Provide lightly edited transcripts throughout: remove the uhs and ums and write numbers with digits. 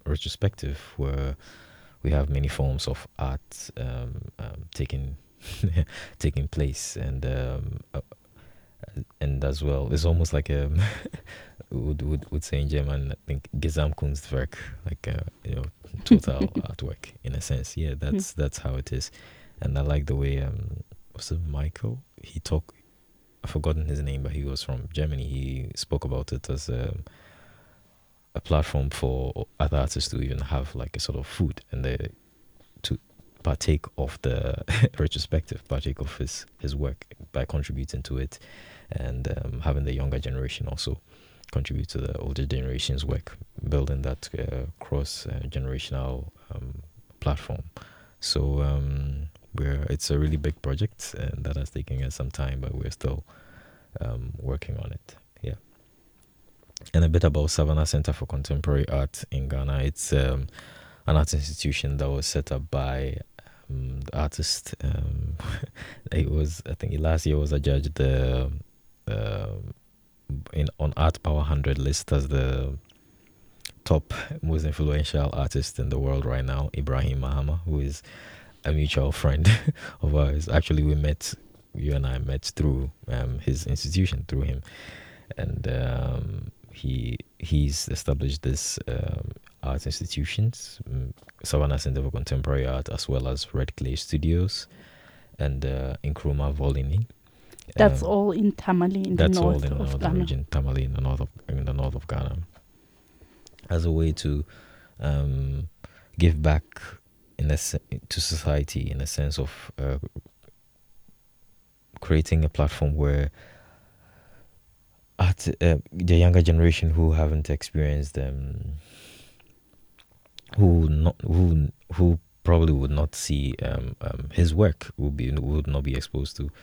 retrospective where we have many forms of art taking taking place, and as well, it's almost like a would say in German, I think Gesamtkunstwerk, like total artwork in a sense. Yeah, that's how it is, and I like the way was it Michael? He talked. I've forgotten his name, but he was from Germany. He spoke about it as a platform for other artists to even have like a sort of food and to partake of the retrospective, partake of his work by contributing to it, and having the younger generation also contribute to the older generation's work, building that cross generational platform. So it's a really big project, and that has taken us some time, but we're still working on it. Yeah. And a bit about Savannah Center for Contemporary Art in Ghana. It's an art institution that was set up by the artist. It was, I think, last year was adjudged the on Art Power 100 list as the top most influential artist in the world right now. Ibrahim Mahama, who is a mutual friend of ours. Actually, you and I met through his institution, through him, and he's established this art institutions, Savannah Center for Contemporary Art, as well as Red Clay Studios, and Nkrumah Volini. That's all in Tamale, in the north of Ghana. That's all in the northern region, Tamale, in the north of Ghana, as a way to give back to society, in a sense of creating a platform where the younger generation who haven't experienced who probably would not see his work, would not be exposed to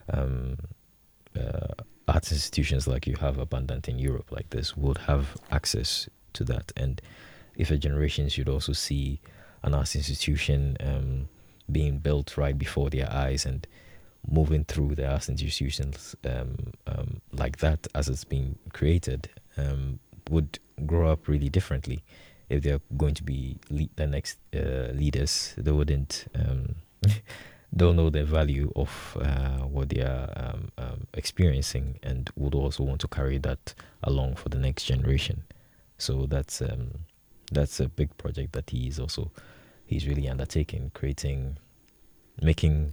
art institutions like you have abundant in Europe, like this, would have access to that. And if a generation should also see an art institution being built right before their eyes and moving through the art institutions like that as it's being created, would grow up really differently. If they're going to be the next leaders, they wouldn't don't know the value of what they are experiencing, and would also want to carry that along for the next generation. So that's a big project that he's really undertaking, making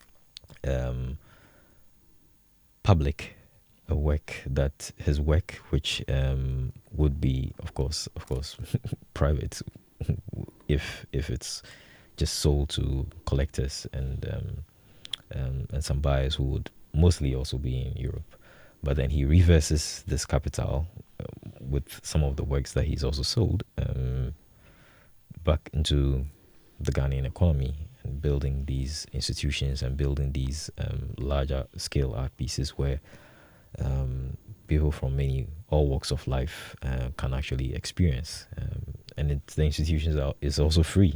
public a work, that his work, which would be of course private if it's just sold to collectors and some buyers who would mostly also be in Europe. But then he reverses this capital with some of the works that he's also sold back into the Ghanaian economy, and building these institutions and building these larger scale art pieces where people from all walks of life can actually experience. And the institutions is also free.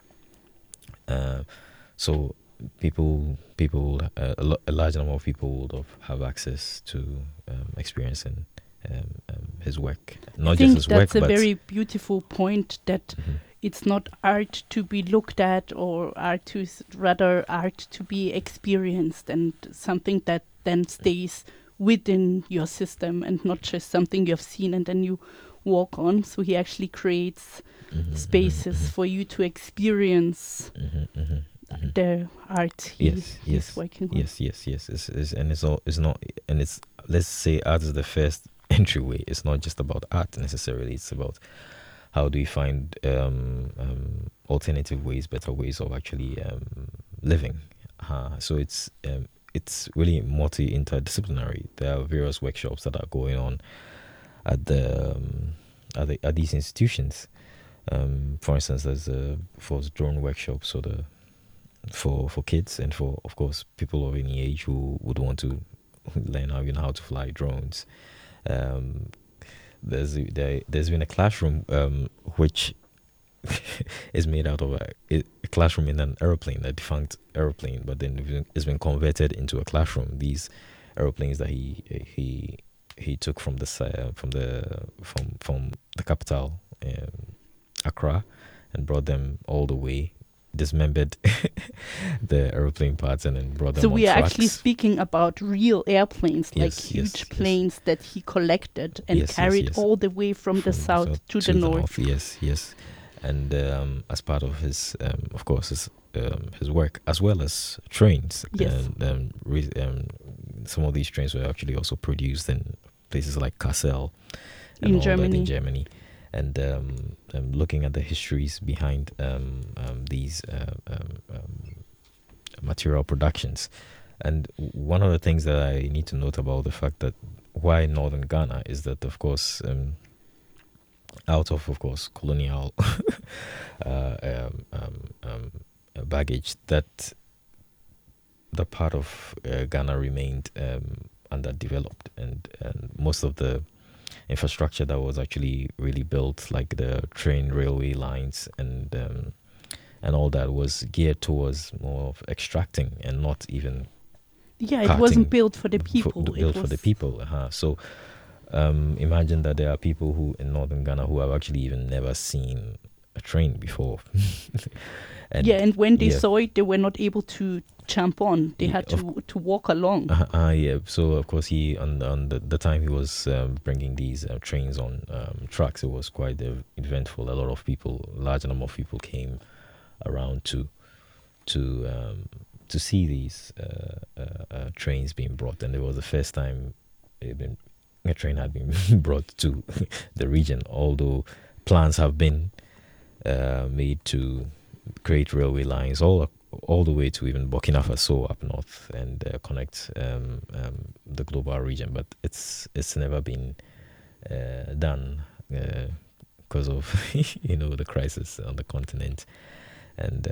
So a large number of people would have access to experiencing his work. Not just his work, but that's a very beautiful point, that it's not art to be looked at, or rather art to be experienced, and something that then stays within your system and not just something you've seen and then you walk on. So he actually creates spaces for you to experience the art he's working on. Yes. It's let's say art is the first entryway. It's not just about art necessarily. It's about how do we find alternative ways, better ways of actually living. So it's really interdisciplinary. There are various workshops that are going on at these institutions. For instance, there's for drone workshops, so for kids, and for, of course, people of any age who would want to learn how to fly drones. There's been a classroom which is made out of a classroom in an aeroplane, a defunct aeroplane, but then it's been converted into a classroom. These aeroplanes that he took from the capital Accra and brought them all the way, dismembered the aeroplane parts, and then brought them So on we are trucks. actually speaking about real airplanes, like Yes, huge yes. planes that he collected and carried all the way from the south to the north. Yes. And as part of his, of course, his work, as well as trains. Yes. And some of these trains were actually also produced in places like Kassel and In all Germany. that in Germany. And looking at the histories behind these material productions. And one of the things that I need to note about the fact that why northern Ghana is that, of course, out of course, colonial baggage, that the part of Ghana remained underdeveloped, and most of the infrastructure that was actually really built, like the train railway lines and all that, was geared towards more of extracting and not even it wasn't built for the people. Built for the people. So imagine that there are people who in northern Ghana who have actually even never seen a train before. And when they saw it, they were not able to jump on. They had to walk along. So of course he on the time he was bringing these trains on trucks, it was quite eventful. A lot of people, large number of people came around to see these trains being brought, and it was the first time a train had been brought to the region, although plans have been made to create railway lines all the way to even Burkina Faso up north and connect the global region, but it's never been done because of the crisis on the continent. And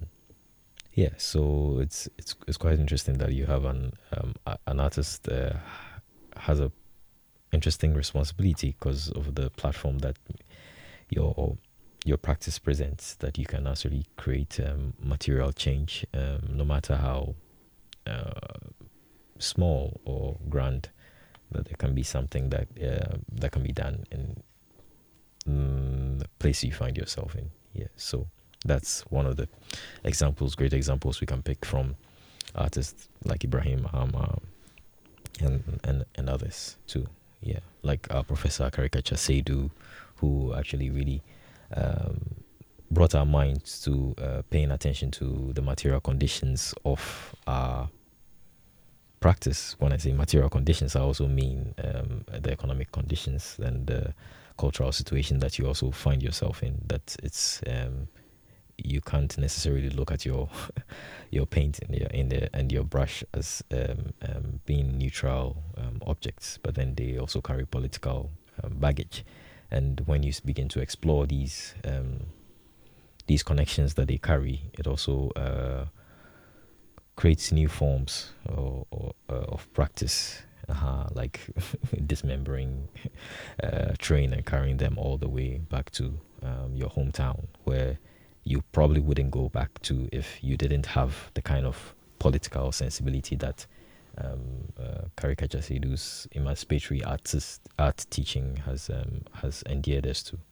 so it's quite interesting that you have an artist has a interesting responsibility because of the platform that your practice presents, that you can actually create material change, no matter how small or grand, that there can be something that can be done in the place you find yourself in. So that's one of the great examples we can pick from artists like Ibrahim Mahama and others too. Like our Professor Caricature Seydu, who actually really brought our minds to paying attention to the material conditions of our practice. When I say material conditions, I also mean the economic conditions and the cultural situation that you also find yourself in. That it's you can't necessarily look at your paint and your brush as being neutral objects, but then they also carry political baggage. And when you begin to explore these connections that they carry, it also creates new forms of practice, like dismembering train and carrying them all the way back to your hometown, where you probably wouldn't go back to if you didn't have the kind of political sensibility that Caricature Seydu's emancipatory art teaching has endeared us to.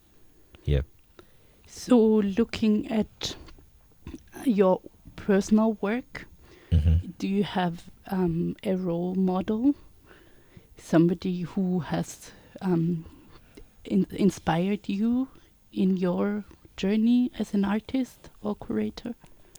So looking at your personal work, do you have a role model, somebody who has inspired you in your journey as an artist or curator?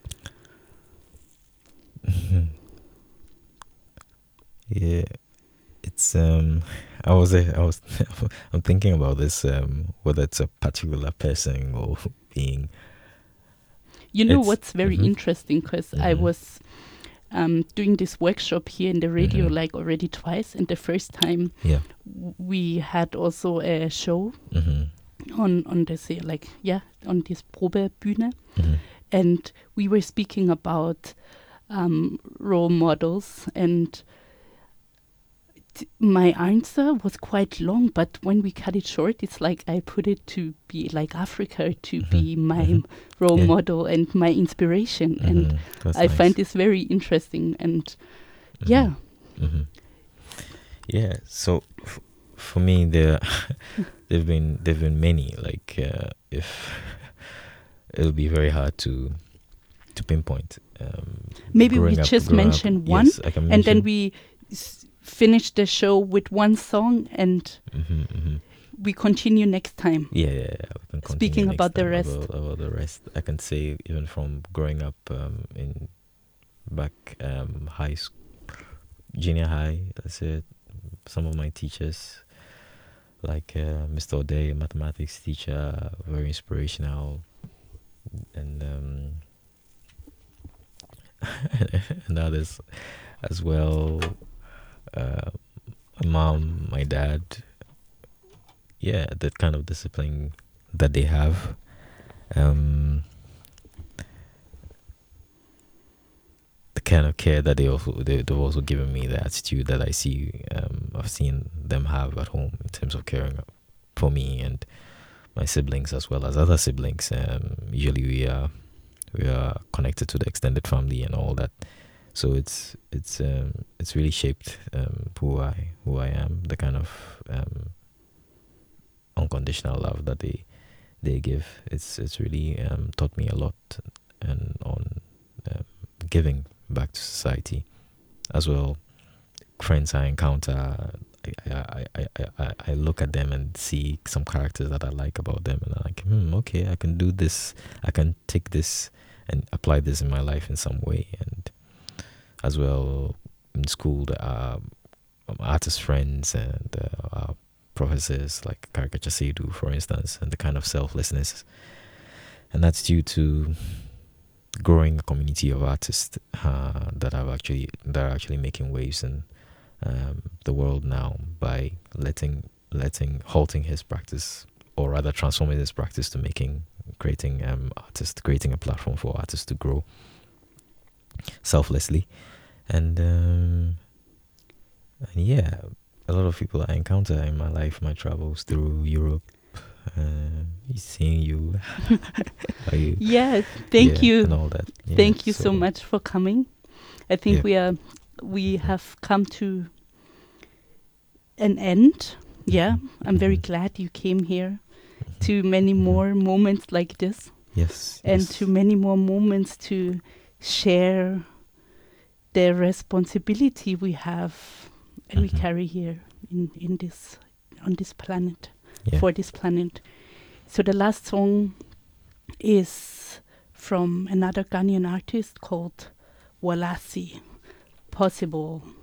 It's I'm thinking about this, whether it's a particular person or being. What's very interesting, because I was doing this workshop here in the radio like already twice, and the first time we had also a show on this on this Probebühne, and we were speaking about role models, and my answer was quite long, but when we cut it short, it's like I put it to be like Africa to be my role model and my inspiration, and I find this very interesting. And so for me, there've been many. Like if it'll be very hard to pinpoint. Maybe we Growing up, just growing up, mention one, yes, I can and then mention. we finish the show with one song, and Hmm. we continue next time. Yeah, yeah, yeah. We can continue Speaking next about the time rest. about the rest. I can say even from growing up in back high school, junior high. That's it. Some of my teachers, like Mr. O'Day, mathematics teacher, very inspirational, and and others as well. Uh, my mom, my dad, yeah, that kind of discipline that they have. Um, the kind of care that they've also given me, the attitude that I see, I've seen them have at home in terms of caring for me and my siblings as well as other siblings. Usually we are connected to the extended family and all that. So it's really shaped who I am, the kind of unconditional love that they give. It's really taught me a lot and on giving back to society as well. Friends I encounter, I look at them and see some characters that I like about them, and I'm like, okay, I can do this. I can take this and apply this in my life in some way. And as well in school, there are artist friends and professors like Caricature Seidu, for instance, and the kind of selflessness, and that's due to growing a community of artists that are actually making waves in the world now by halting his practice, or rather transforming his practice to creating a platform for artists to grow selflessly. And yeah, a lot of people I encounter in my life, my travels through Europe, seeing you, Yes, thank yeah, you. and all that. Yeah, Thank you so much for coming. I think yeah. we have come to an end. Yeah, I'm very glad you came here to many more moments like this. Yes, and yes. to many more moments to share the responsibility we have and we carry here in this on this planet, Yeah. for this planet. So the last song is from another Ghanaian artist called Walasi, Possible.